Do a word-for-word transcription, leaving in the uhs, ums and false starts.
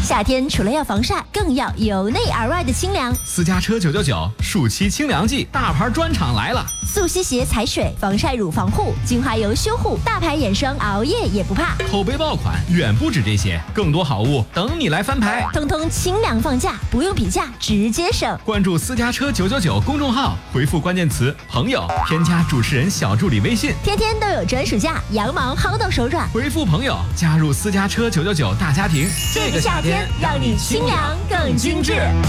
夏天除了要防晒，更要由内而外的清凉。 私家车九九九暑期清凉季，大牌专场来了！ 速吸鞋踩水，防晒乳防护，精华油修护，大牌眼霜熬夜也不怕。 口碑爆款远不止这些，更多好物等你来翻牌。 通通清凉放价，不用比价，直接省。 关注私家车九九九公众号，回复关键词朋友，添加主持人小助理微信， 天天都有专属价，羊毛薅到手软。 回复朋友，加入私家车九九九大家庭。 这个夏天让你清凉更精致。